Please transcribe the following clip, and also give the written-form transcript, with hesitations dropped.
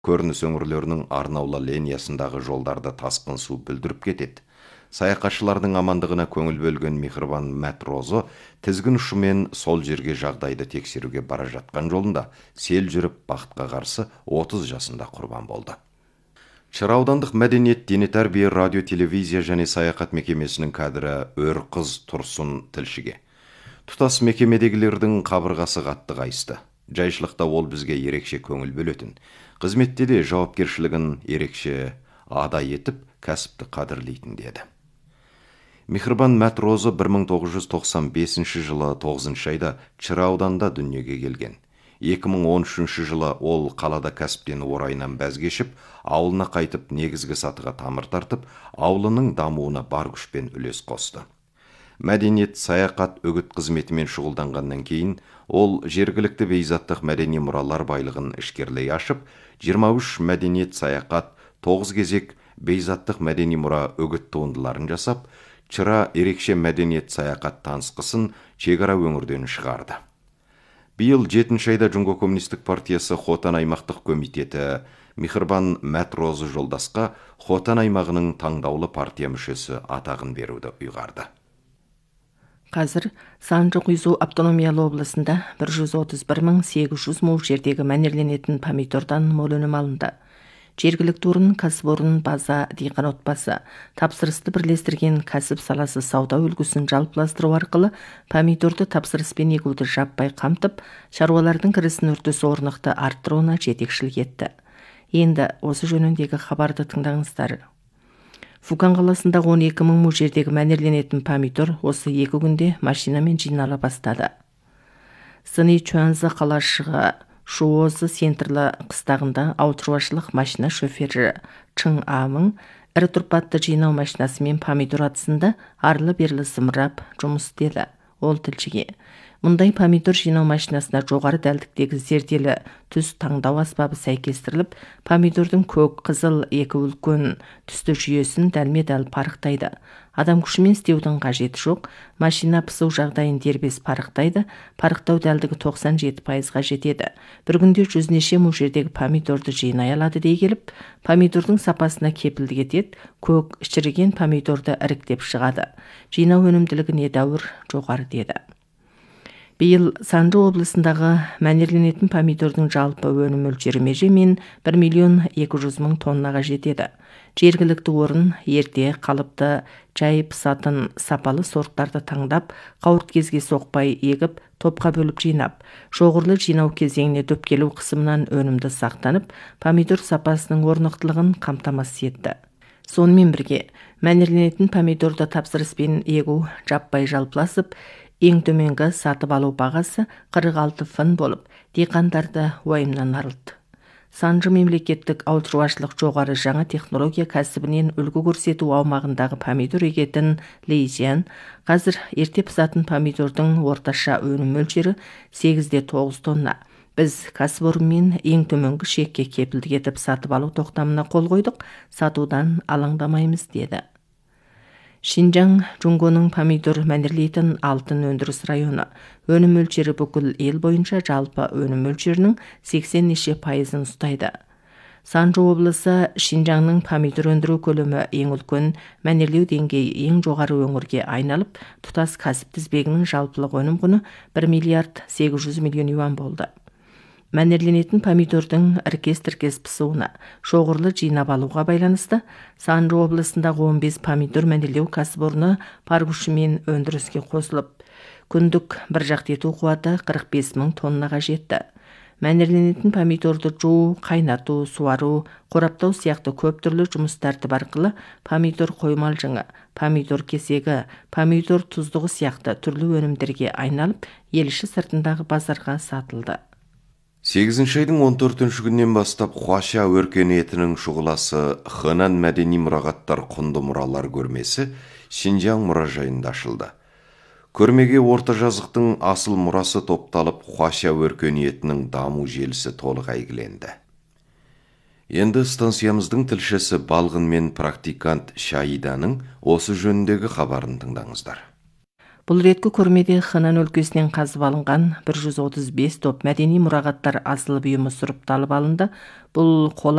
Көрініс өңірлерінің арнаулы линиясындағы жолдарды тасқын су бүлдіріп кетеді. Саяхатшылардың амандығына көңіл бөлген Михрбан Мәтрозы тізгін ұшымен сол жерге жағдайды тексеруге бара жатқан жолында сел жүріп бақытқа қарсы 30 жасында құрбан болды. Шыр аудандық мәдениет, дене тәрбие, радио, телевизия және саяхат мекемесінің кадры Өрқыз Тұрсын тілшіге. Тұтас мекемедегілердің қабырғасы қатты қайысты. Жайшылықта ол бізге ерекше көңіл бөлетін. Қызметте де жауапкершілігін ерекше адай етіп, кәсіпті қадірлейтін деді. Михрбан Мәтрозы 1995 жылы 9 айда Шыр ауданында дүниеге келген. 2013 жылы ол қалада кәсіптен орайынан бәз кешіп, ауылына қайтып негізгі сатыға тамыр тартып, ауылының дамуына бар күшпен үлес қосты. Мәдениет, саяхат, үгіт қызметімен шұғылданғаннан кейін, ол жергілікті бейзаттық мәдени мұралар байлығын ішкерлей ашып, 23 мәдениет, саяхат, 9 кезек бейзаттық мәдени мұра үгіт туындыларын жасап, Шыра ерекше мәдениет саяхат танысқысын шекара өңірден шығарды. Биыл 7 айда Жұңго коммунистік партиясы Хотан аймақтық комитеті Михрбан Мәтрозы жолдасқа Хотан аймағының таңдаулы партия мүшесі атағын беруді ұйғарды. Қазір Санжы-Құйзу автономиялы облысында 131.800 му жердегі мәнерленетін помидордан мол өнім алынды. Жергілікті орын, кәсіпорын, база, диқан отбасы тапсырысты бірлестірген кәсіп саласы сауда үлгісін жалпыластыру арқылы помидорды тапсырыспен егуді жаппай қамтып, шаруалардың кірісін үрдіс орнықты арттыруына жетекшілік етті. Енді осы жөніндегі хабарды тыңдаңыздар. Фукан қаласындағы 12.000 му жердегі мәнерленетін помидор осы 2 күнде машинамен жинала бастады. Сыни Чуанзы қалашығы Шуозы сентрлі қыстағында ауылшаруашылық машина шофері Чың Амың ірі тұрпатты жинау машинасымен помидор атысында арлы-берлі зымырап жұмыс істеді. Ол тілшіге: мұндай помидор жинау машинасына жоғары дәлдіктегі зерделі түс таңдау аспабы сәйкестіріліп, помидордың көк, қызыл екі үлкен түсті жүйесін дәлме-дәл парықтайды. Адам күшімен істеудің қажеті жоқ, машина пысу жағдайын дербес парықтайды, парықтау дәлдігі 97%-ға жетеді. Бір күнде 100 му жердегі помидорды жинай алады дей келіп, помидордың сапасына кепілдік етеді, көк, шіріген помидорды іріктеп шығады. Жинау өнімділігі недәуір жоғары деді. Биыл Санжы облысындағы мәнерленетін помидордың жалпы өнім мөлшері межемен 1.200.000 тоннаға жетеді. Жергілікті орын ерте, қалыпты, жай пысатын сапалы сорттарды таңдап, қауырт кезге соқпай егіп, топқа бөліп жинап, шоғырлы жинау кезеңіне дөпкелу қысымнан өнімді сақтанып, помидор сапасының орнықтылығын қамтамасыз етті. Сонымен бірге, мәнерленетін помидорды тапсырыспен егу жаппай жалпыласып, ең төменгі сатып алу бағасы 46 фын болып, диқандарды уайымнан арылды. Санжы мемлекеттік ауылшаруашылық жоғары жаңа технология кәсібінен үлгі көрсету аумағындағы помидор егетін Лейзиян қазір ерте пысатын помидордың орташа өнім мөлшері 8-9 тонна. Біз кәсіпорынмен ең төменгі шекке кепілдік етіп сатып алу тоқтамына қол қойдық, сатудан алаңдамаймыз деді. Шинжаң Жұңгоның помидор мәнерлейтін алтын өндіріс районы. Өнім мөлшері бүкіл ел бойынша жалпы өнім мөлшерінің 80% ұстайды. Санжы облысы Шинжаңның помидор өндіру көлемі ең үлкен, мәнерлеу деңгейі ең жоғары өңірге айналып, тұтас кәсіп тізбегінің жалпылық өнім құны 1.800 миллион болды. Мәнерленетін помидордың іркес-тіркес пысуына, шоғырлы жинап алуға байланысты, Санжы облысындағы 15 помидор мәнерлеу кәсіпорны бар күшімен өндіріске қосылып, күндік бір жақты ету қуаты 45.000 тоннаға жетті. Мәнерленетін помидорды жуу, қайнату, суару, қораптау сияқты көп түрлі жұмыс тәртібі арқылы помидор қоймалжыңы, помидор кесегі, помидор тұздығы сияқты түрлі өнімдерге айналып, ел іші сыртындағы базарға сатылды. 8 айдың 14 күннен бастап Хуаша өркениетінің шұғыласы Хэнан мәдени мұрағаттар құнды мұралар көрмесі Шинжаң мұражайында ашылды. Көрмеге орта жазықтың асыл мұрасы топталып, Хуаша өркениетінің даму желісі толық әйгіленді. Енді станциямыздың тілшісі Балғын мен практикант Шаиданың осы жөніндегі хабарын тыңдаңыздар. Бұл реткі көрмеде Хынан өлкесінен қазып алынған 135 топ мәдени мұрағаттар асылы бұйымы сұрыпталып алынды. Бұл қола